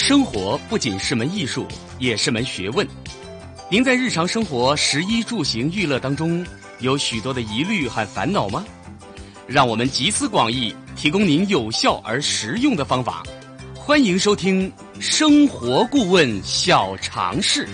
生活不仅是门艺术，也是门学问。您在日常生活食衣住行娱乐当中，有许多的疑虑和烦恼吗？让我们集思广益，提供您有效而实用的方法。欢迎收听生活顾问小常识。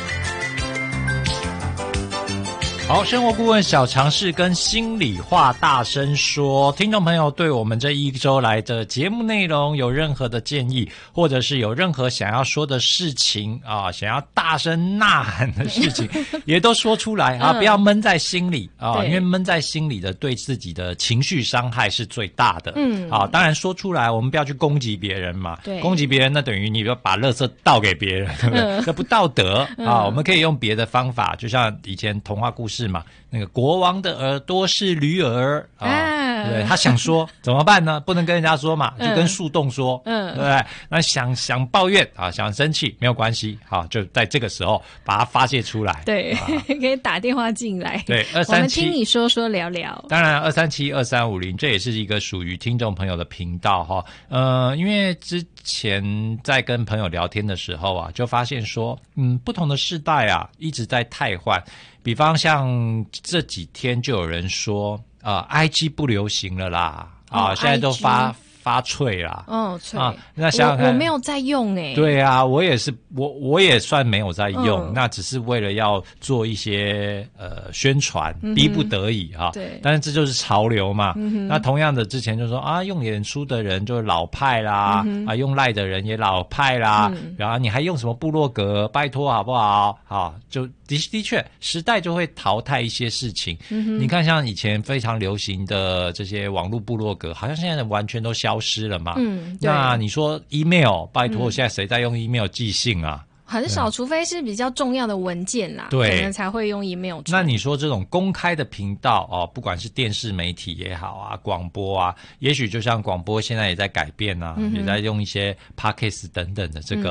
好，生活顾问小常识跟心里话大声说，听众朋友对我们这一周来的节目内容有任何的建议，或者是有任何想要说的事情啊，想要大声呐喊的事情，也都说出来啊，不要闷在心里啊，因为闷在心里的对自己的情绪伤害是最大的。啊，当然说出来，我们不要去攻击别人嘛，攻击别人那等于你就把垃圾倒给别人，对不对？这不道德啊，我们可以用别的方法，就像以前童话故事嘛，那个国王的耳朵是驴耳啊，对，他想说怎么办呢？不能跟人家说嘛，就跟树洞说，对不对？那想抱怨啊，想生气没有关系，好，就在这个时候把它发泄出来。 对，可以打电话进来。 对，237， 我们听你说说聊聊。 当然，2372350这也是一个属于听众朋友的频道哈。因为之前在跟朋友聊天的时候啊，就发现说，不同的世代啊一直在汰换。比方像这几天就有人说IG 不流行了啦，现在都发脆啦。脆啊，那想想看， 我没有在用对啊，我也是，我也算没有在用，那只是为了要做一些宣传，逼不得已啊。对，但是这就是潮流嘛。那同样的，之前就说啊，用脸书的人就是老派啦，用赖的人也老派啦，然后你还用什么部落格？拜托好不好？好，就的确，时代就会淘汰一些事情。你看，像以前非常流行的这些网络部落格，好像现在完全都消失了嘛。那你说 email， 拜托，现在谁在用 email 寄信啊？ 很少，除非是比较重要的文件啦，对，可能才会用 email。 那你说这种公开的频道哦，不管是电视媒体也好啊，广播啊，也许就像广播现在也在改变啊，也在用一些 podcast 等等的这个。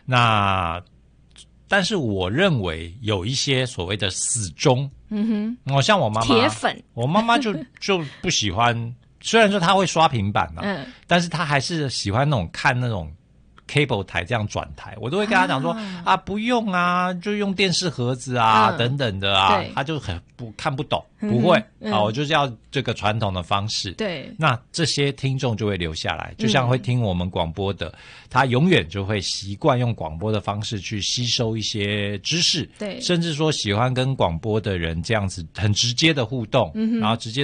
但是我认为有一些所谓的死忠，像我妈妈铁粉， 我妈妈就不喜欢，虽然说她会刷平板嘛，但是她还是喜欢那种看那种 cable 台这样转台，我都会跟她讲说不用啊，就用电视盒子啊等等的啊，她就很看不懂，不会我就是要这个传统的方式。对，那这些听众就会留下来，就像会听我们广播的，他永远就会习惯用广播的方式去吸收一些知识，对，甚至说喜欢跟广播的人这样子很直接的互动，然后直接